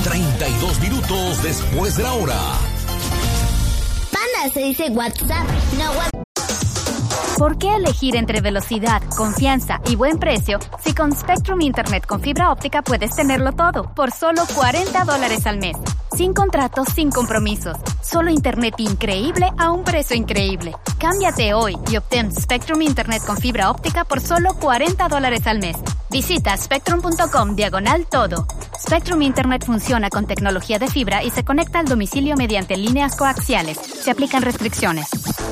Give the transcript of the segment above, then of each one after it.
32 minutos después de la hora. Panda se dice WhatsApp, no WhatsApp. ¿Por qué elegir entre velocidad, confianza y buen precio si con Spectrum Internet con fibra óptica puedes tenerlo todo por solo $40 al mes? Sin contratos, sin compromisos. Solo internet increíble a un precio increíble. Cámbiate hoy y obtén Spectrum Internet con fibra óptica por solo $40 al mes. Visita spectrum.com/todo. Spectrum Internet funciona con tecnología de fibra y se conecta al domicilio mediante líneas coaxiales. Se aplican restricciones.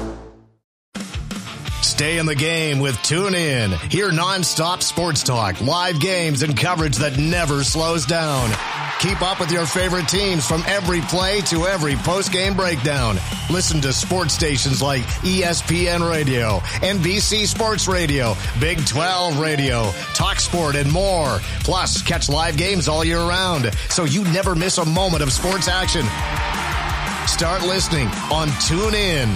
Stay in the game with TuneIn. Hear non-stop sports talk, live games, and coverage that never slows down. Keep up with your favorite teams from every play to every post-game breakdown. Listen to sports stations like ESPN Radio, NBC Sports Radio, Big 12 Radio, TalkSport, and more. Plus, catch live games all year round, so you never miss a moment of sports action. Start listening on TuneIn.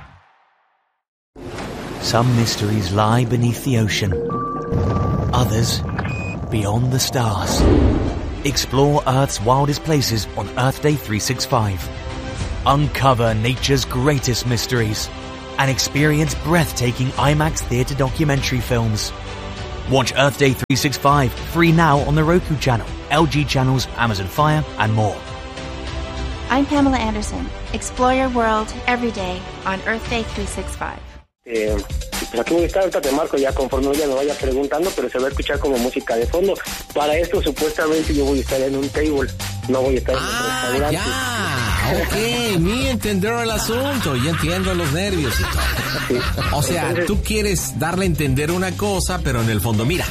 Some mysteries lie beneath the ocean. Others, beyond the stars. Explore Earth's wildest places on Earth Day 365. Uncover nature's greatest mysteries. And experience breathtaking IMAX theater documentary films. Watch Earth Day 365 free now on the Roku channel, LG channels, Amazon Fire, and more. I'm Pamela Anderson. Explore your world every day on Earth Day 365. Pues aquí voy a estar, ahorita te marco ya conforme ella me vaya preguntando, pero se va a escuchar como música de fondo. Para esto supuestamente yo voy a estar en un table, no voy a estar en un restaurante. Ya, ok, ni entender el asunto, ya entiendo los nervios y todo. Sí. O sea, entonces, tú quieres darle a entender una cosa, pero en el fondo, mira,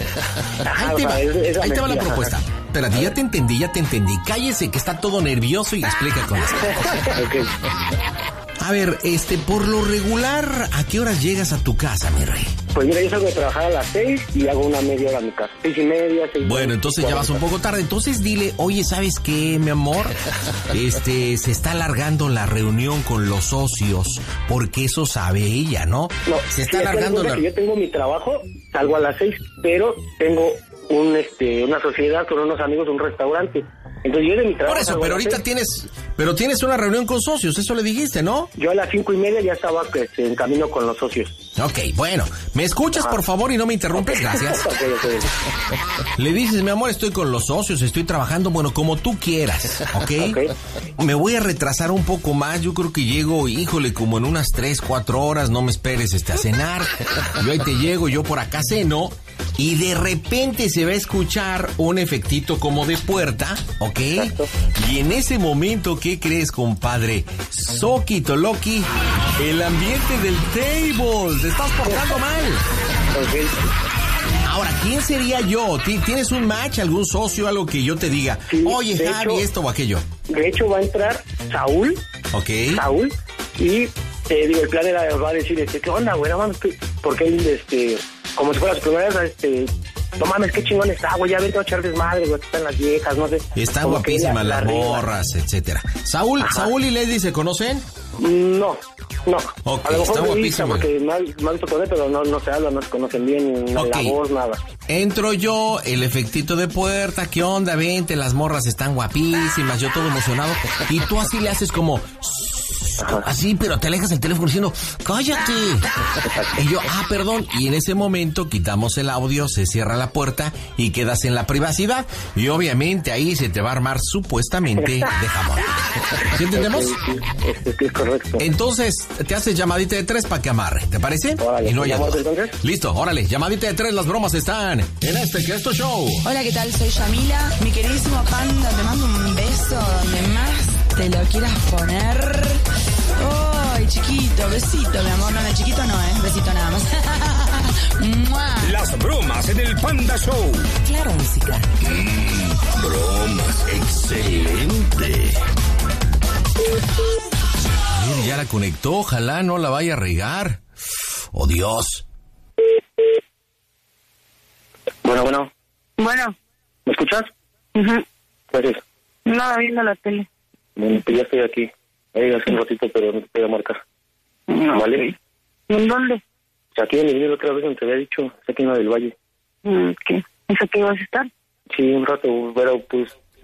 ahí te va la propuesta. Espérate, ya te entendí. Cállese que está todo nervioso y explica con eso. Okay. A ver, por lo regular, ¿a qué horas llegas a tu casa, mi rey? Pues mira, yo salgo de trabajar a las 6 y hago una media hora a mi casa. 6:30, 6:40. Bueno, entonces ya vas un poco tarde. Entonces dile, oye, ¿sabes qué, mi amor? Se está alargando la reunión con los socios, porque eso sabe ella, ¿no? No, se está alargando la... Yo tengo mi trabajo, salgo a las 6, pero tengo una sociedad con unos amigos, un restaurante. Entonces yo de mi trabajo... Por eso, pero ahorita tienes una reunión con socios, eso le dijiste, ¿no? Yo a las 5:30 ya estaba en camino con los socios. Ok, bueno, ¿me escuchas, por favor, y no me interrumpes? Gracias. Okay. Le dices, mi amor, estoy con los socios, estoy trabajando, bueno, como tú quieras, ¿ok? Me voy a retrasar un poco más, yo creo que llego, híjole, como en unas 3-4 horas, no me esperes a cenar. Yo ahí te llego, yo por acá ceno, y de repente se va a escuchar un efectito como de puerta, ¿ok? Exacto. Y en ese momento, ¿qué crees, compadre? Soquito Loki, el ambiente del table. Te estás portando mal. Okay. Ahora, ¿quién sería yo? ¿Tienes un match, algún socio, algo que yo te diga? Sí, oye, Javi, esto o aquello. De hecho, va a entrar Saúl. Ok. Saúl. Y, el plan era, va a decir, ¿qué onda, güey? Porque él, como si fuera las primeras, no mames, qué chingón está, güey, ya vente a echar desmadre, güey, están las viejas, no sé. Están guapísimas las morras, etcétera. Saúl y Lady, ¿se conocen? No. Okay, a lo mejor está guapísima. Porque me ha visto con él, pero no se habla, no se conocen bien, la voz, nada. Entro yo, el efectito de puerta, ¿qué onda? Vente, las morras están guapísimas, yo todo emocionado. Y tú así le haces como... así, pero te alejas el teléfono diciendo, ¡cállate! Y yo, perdón. Y en ese momento quitamos el audio, se cierra la puerta y quedas en la privacidad. Y obviamente ahí se te va a armar supuestamente de jamón. ¿Sí entendemos? Sí, es correcto. Entonces, te haces llamadita de 3 para que amarre, ¿te parece? Órale, y no entonces. Listo, órale, llamadita de 3, las bromas están en que es tu show. Hola, ¿qué tal? Soy Yamila. Mi queridísimo Panda, te mando un beso donde más te lo quieras poner. ¡Ay, chiquito! Besito, mi amor. No, de chiquito no, besito nada más. Las bromas en el Panda Show. Claro, música. Bromas, excelente. Mira, ya la conectó, ojalá no la vaya a regar. ¡Oh, Dios! Bueno. Bueno. ¿Me escuchas? Uh-huh. Pues Nada, viendo la tele. Bueno, pues ya estoy aquí. Hace un ratito, pero no te voy a marcar. No. ¿Vale? ¿En dónde? Aquí en el video otra vez, donde te había dicho, aquí en la del Valle. ¿Qué? ¿Eso qué ibas a estar? Sí, un rato, pero pues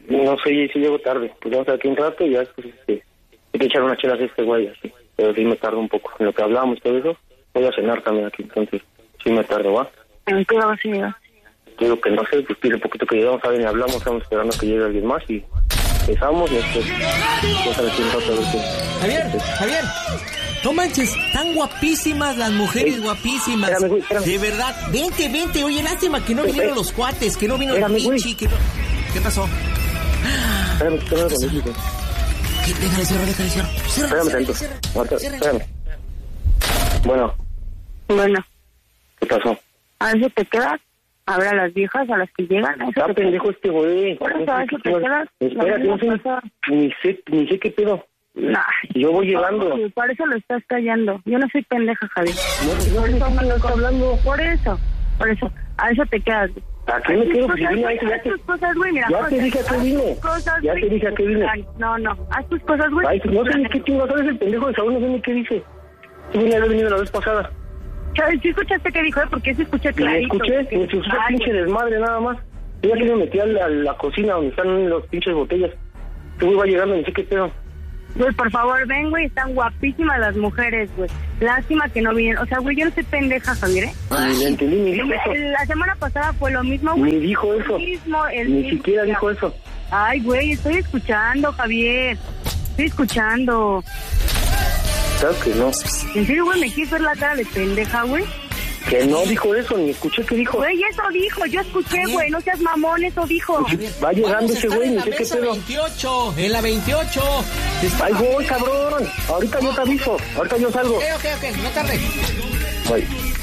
No sé si llego tarde. Pues vamos a ver aquí un rato y ya después hay que echar unas chelas a este güey así. Pero sí me tardo un poco. En lo que hablábamos todo eso, voy a cenar también aquí. Entonces, sí me tardo, ¿va? ¿En qué hora vas a llegar? Digo que no sé, pues pide un poquito que llegamos, saben, y hablamos, estamos esperando que llegue alguien más y empezamos y después vamos a ver quién trata de ver qué. Javier, no manches, tan guapísimas las mujeres, guapísimas. Espérame, güey, espérame. De verdad, vente, oye, lástima que no vinieron los cuates, que no vino el Pichi, que no... ¿Qué pasó? Espérame conmigo. Déjale cierro. Espérame tanto. Espérame. Bueno, ¿qué pasó? ¿A eso te quedas? A ver a las viejas, a las que llegan. Ah, pendejo este güey. Por eso, a eso te quedas. Espérate, no sé, ni sé qué pedo. Nah. Yo voy llegando. Por eso lo estás callando. Yo no soy pendeja, Javier. No está hablando. Por eso. A eso te quedas. ¿A qué me quedo? Si vine ahí, haz tus cosas, güey, mira. Ya te dije a qué vine. Ya te dije a qué vine. No, haz tus cosas, güey. Ay, no sé ni qué chingo, ¿sabes? El pendejo de Saúl, no sé ni qué dice. Tú vine a haber venido la vez pasada. ¿Sí escuchaste qué dijo? Porque se escucha clarito. Me escuché pinche desmadre nada más. Yo aquí me metí a la cocina donde están los pinches botellas. Tú iba llegando, ni sé qué pedo. Güey, por favor, ven, güey, están guapísimas las mujeres, güey. Lástima que no vienen. O sea, güey, yo no soy pendeja, Javier, ¿eh? Ni le entendí, ni dijo eso. La semana pasada fue lo mismo, güey. Ni dijo eso. Ni siquiera dijo eso. Ay, güey, estoy escuchando, Javier. Estoy escuchando. Claro que no. ¿En serio, güey, me quieres ver la cara de pendeja, güey? Que no dijo eso, ni escuché qué dijo. Güey, eso dijo, yo escuché, güey, no seas mamón, eso dijo. Va llegando ese güey, ni sé qué pedo. En la 28. Ahí voy, cabrón. Ahorita yo te aviso, ahorita yo salgo. Ok, no tarde. Voy.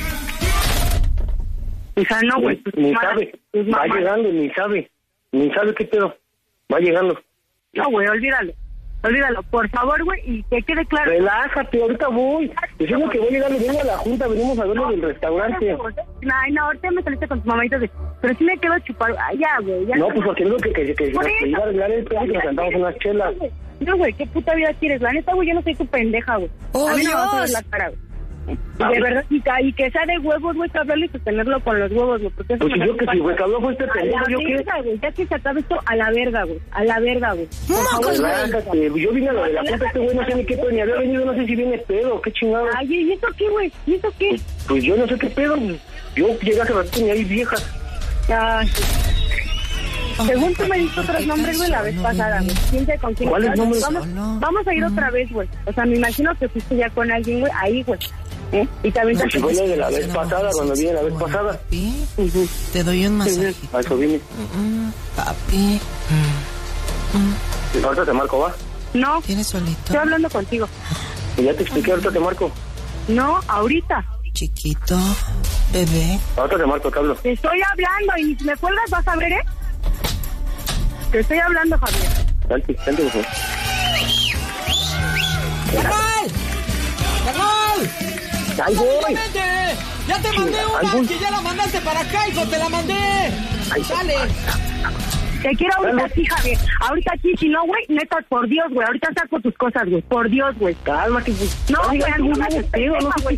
O sea, no, güey. Ni sabe, va llegando, ni sabe qué pedo. Va llegando. No, güey, olvídalo, por favor, güey, y que quede claro. Relájate, ahorita voy. Diciendo que voy a llegar, vengo a la junta, venimos a verlo del restaurante. No, ahorita me saliste con tus mamitas pero sí me quedo chupado. Ay, ya, güey. No, pues porque digo que iba a arreglar el pedo y que nos cantamos unas chelas. No, güey, ¿qué puta vida quieres? La neta, güey, yo no soy tu pendeja, güey. A mí no me vas a ver la cara, güey. De verdad, y que sea de huevos, güey, que hablarle y sostenerlo con los huevos, güey. Pues yo que si, güey, que habló fue este pendejo, ¿yo qué? Güey, ya que se acabe esto, a la verga, güey. Relájate, yo vine a lo de la puta, este güey no sé ni qué pedo, ni había venido, no sé si viene pedo, qué chingado. Ay, ¿y eso qué, güey? ¿Y eso qué? Pues yo no sé qué pedo, yo llegué hace ratito y hay viejas. Ay, según tú me diste otros nombres, güey, la vez pasada, güey. ¿Quién sabe con quién? ¿Cuáles nombres? Vamos a ir otra vez, güey. O sea, me imagino que fuiste ya con alguien, güey, ahí, güey. Y también si fue lo de la vez pasada, cuando vine la vez pasada. Te doy un masaje. A eso vine. Papi. Ahorita te marco, ¿va? No. ¿Tienes solito? Estoy hablando contigo. Y ya te expliqué, ahorita te marco. No, ahorita. Chiquito, bebé. Ahorita te marco, te hablo. Te estoy hablando y si me cuelgas vas a ver, ¿eh? Te estoy hablando, Javier. Dale, por favor. ¡Carnal! ¡Ahí voy! ¡Ya te mandé una! ¡Que ya la mandaste para acá, hijo! ¡Te la mandé! ¡Dale! Te quiero ahorita aquí, Javier. Ahorita aquí, si no, güey, neta, por Dios, güey. Ahorita saco tus cosas, güey. Por Dios, güey. Cálmate, güey. No, güey, a mí no me haces pedo, no güey.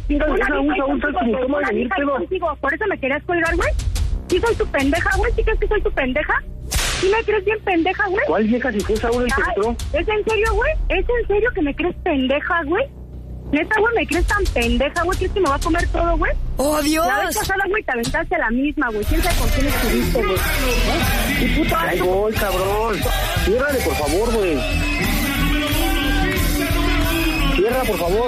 Pedo. Por eso me querías colgar, güey. ¿Sí soy tu pendeja, güey? ¿Sí crees que soy tu pendeja? ¿Sí me crees bien pendeja, güey? ¿Cuál vieja si fue Saúl el que entró? ¿Es en serio, güey? ¿Es en serio que me crees pendeja, güey? Neta, güey, me crees tan pendeja, güey. ¿Crees que me va a comer todo, güey? ¡Oh, Dios! La vez pasada, güey, te aventaste la misma, güey. ¿Quién sabe con quién estuviste, güey? Y puto ¡Ahí voy, cabrón! Ciérrale, por favor, güey. Cierra, por favor.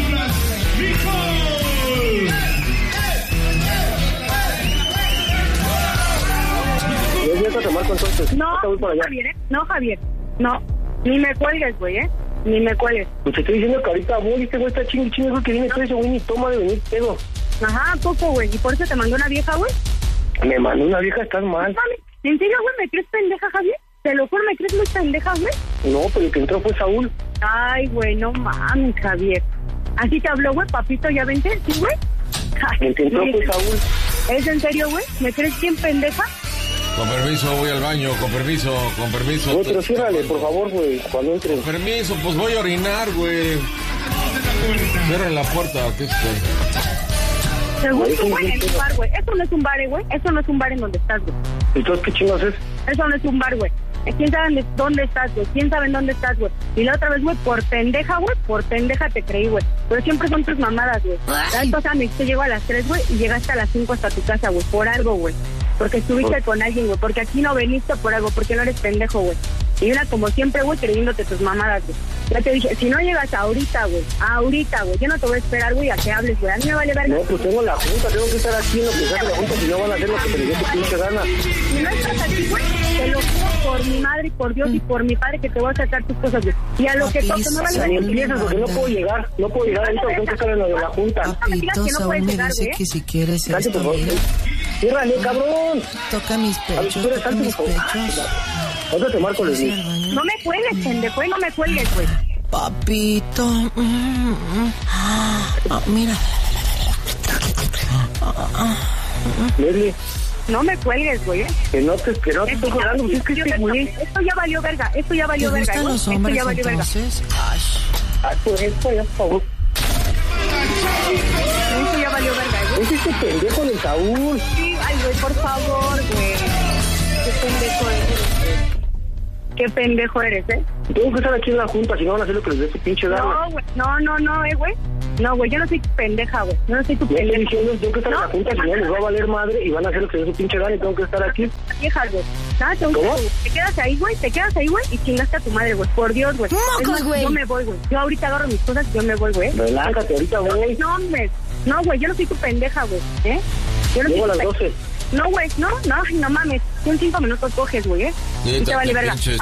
Yo te marco entonces. No, Javier, ¿eh? No, Javier. No. Ni me cuelgues, güey, ¿eh? Ni me cuelgues. Pues te estoy diciendo que ahorita voy, este güey está chingue, güey, que viene todo ese güey ni toma de venir pedo. Ajá, poco, güey. ¿Y por eso te mandó una vieja, güey? Me mandó una vieja, estás mal. ¿En serio, güey, me crees pendeja, Javier? Te lo juro, ¿me crees muy pendeja, güey? No, pero el que entró fue Saúl. Ay, güey, no mames, Javier. ¿Así te habló, güey, papito, ya vente? ¿Sí, güey? El que entró fue Saúl. ¿Es en serio, güey? ¿Me crees bien pendeja? Con permiso, voy al baño, con permiso. No, pero ciérrale, por favor, güey, cuando entre. Con permiso, pues voy a orinar, güey. Cierren la puerta, ¿qué es esto? Según tú, güey, en un bar, güey. Eso no es un bar, güey. Eso no es un bar en donde estás, güey. ¿Entonces qué chingados es? Eso no es un bar, güey. ¿Quién sabe dónde estás, güey? ¿Quién sabe en dónde estás, güey? Y la otra vez, güey, por pendeja te creí, güey. Pero siempre son tus mamadas, güey. La vez pasada me dijiste, llego a las 3, güey, y llegaste a las 5 hasta tu casa, güey, por algo, güey. Porque estuviste con alguien, güey. Porque aquí no veniste por algo, porque no eres pendejo, güey. Y una como siempre, güey, creyéndote tus mamadas, güey. Ya te dije, si no llegas ahorita, güey, yo no te voy a esperar, güey, a que hables, güey. A mí me vale ver. No, pues tengo la junta, tengo que estar aquí en lo que saque la junta, si no van a hacer lo que te dio tu pinche gana. Si no estás aquí, güey, te lo juro por mi madre y por Dios y por mi padre que te voy a sacar tus cosas, güey. Y a lo que toque, no vale ni empiezas porque no puedo llegar ahorita, tengo que estar en lo de la junta. Papito, Saúl me dice que si quieres esto, mira. Ciérrale, cabrón. Toca mis pechos, toca mis pechos. ¿Dónde te marco, Leslie? No me cuelgues, pendejo, no me cuelgues, güey. Papito. Mira. Leslie. No me cuelgues, güey. Que no te estoy jugando, pues es que güey. Esto ya valió verga, esto ya valió verga. ¿Te gustan los hombres entonces? Esto ya, por favor. Esto ya valió verga, güey. Es este pendejo de Saúl. Sí, ay, güey, por favor, güey. Qué pendejo eres, güey. Qué pendejo eres, ¿eh? Tengo que estar aquí en la junta, si no van a hacer lo que les dé su pinche gana. No, güey, güey. No, güey, yo no soy tu pendeja, güey. Yo no soy tu pendeja. Estoy diciendo, tengo que estar en la junta, si no les va a valer madre y van a hacer lo que les dé su pinche gana y tengo que estar aquí. Vieja, güey. ¿Cómo? Te quedas ahí, güey, y chingaste a tu madre, güey. Por Dios, güey. ¡Mocos, güey! Yo me voy, güey. Yo ahorita agarro mis cosas y yo me voy, güey. Relájate, ahorita voy. No, güey, yo no soy tu pendeja, güey. Yo no Llego a soy las 12. No, güey, no mames. En 5 minutos coges, güey, Y te vale verga.